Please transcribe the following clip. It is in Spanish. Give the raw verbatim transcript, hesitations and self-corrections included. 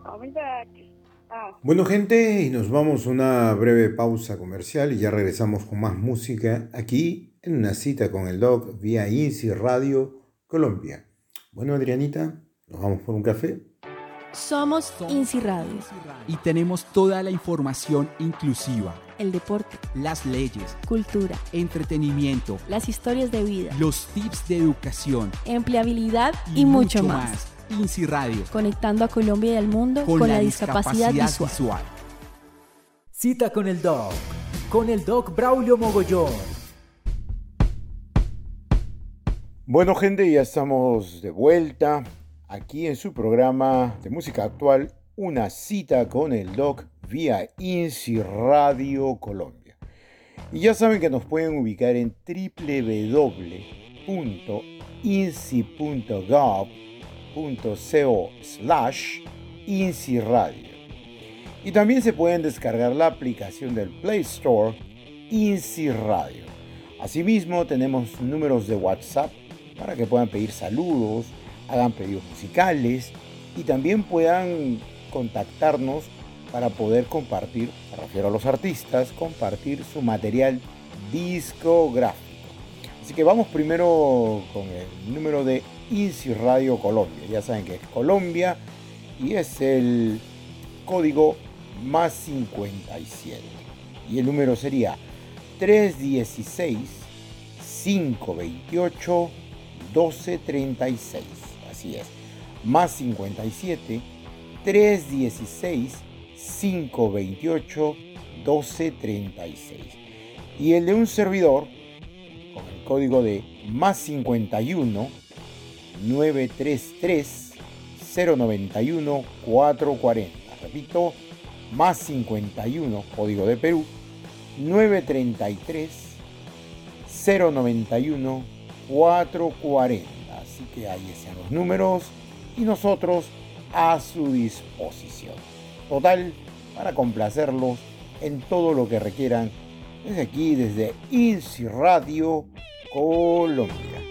I'll be back. Ah. Bueno, gente, y nos vamos a una breve pausa comercial y ya regresamos con más música aquí en una cita con el Doc vía INSI Radio Colombia. Bueno, Adrianita, ¿nos vamos por un café? Somos INSI Radio. Y tenemos toda la información inclusiva. El deporte, las leyes, cultura, entretenimiento, las historias de vida, los tips de educación, empleabilidad y, y mucho, mucho más. más. INSI Radio. Conectando a Colombia y al mundo con, con la, la discapacidad, discapacidad visual. visual. Cita con el Doc. Con el Doc Braulio Mogollón. Bueno, gente, ya estamos de vuelta aquí en su programa de música actual, Una cita con el Doc vía INSI Radio Colombia. Y ya saben que nos pueden ubicar en doble u doble u doble u punto insi punto gov punto co slash INSI Radio. Y también se pueden descargar la aplicación del Play Store INSI Radio. Asimismo, tenemos números de WhatsApp para que puedan pedir saludos, hagan pedidos musicales y también puedan contactarnos para poder compartir, me refiero a los artistas, compartir su material discográfico. Así que vamos primero con el número de INSI Radio Colombia. Ya saben que es Colombia y es el código más cincuenta y siete. Y el número sería tres uno seis, cinco dos ocho, uno dos tres seis. Así es, más cincuenta y siete, tres uno seis, cinco dos ocho, uno dos tres seis. Y el de un servidor con el código de más cincuenta y uno, nueve tres tres, cero nueve uno, cuatro cuatro cero. Repito, más cincuenta y uno, código de Perú, nueve tres tres, cero nueve uno, cuatro cuatro cero. Así que ahí están los números y nosotros a su disposición. Total, para complacerlos en todo lo que requieran desde aquí, desde INSI Radio Colombia.